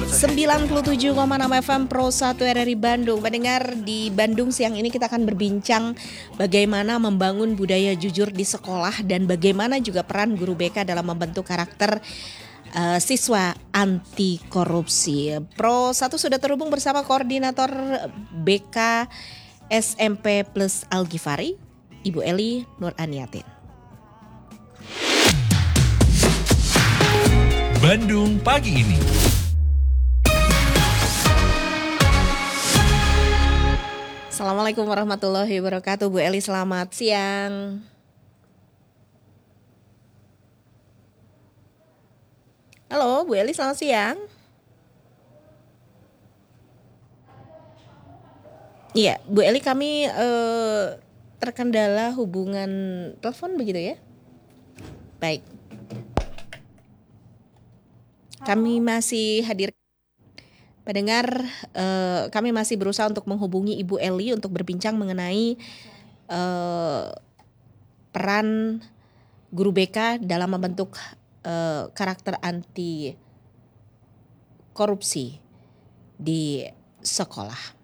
97,6 FM Pro 1 RRI Bandung. Mendengar di Bandung siang ini kita akan berbincang bagaimana membangun budaya jujur di sekolah dan bagaimana juga peran guru BK dalam membentuk karakter siswa anti korupsi. Pro 1 sudah terhubung bersama koordinator BK SMP Plus Al-Ghifari, Ibu Eli Nur Aniatin. Bandung pagi ini. Assalamualaikum warahmatullahi wabarakatuh. Bu Eli, selamat siang. Halo Bu Eli, selamat siang. Iya Bu Eli, kami terkendala hubungan telepon begitu ya. Baik, kami masih hadir. Pendengar, kami masih berusaha untuk menghubungi Ibu Eli untuk berbincang mengenai peran guru BK dalam membentuk karakter anti korupsi di sekolah.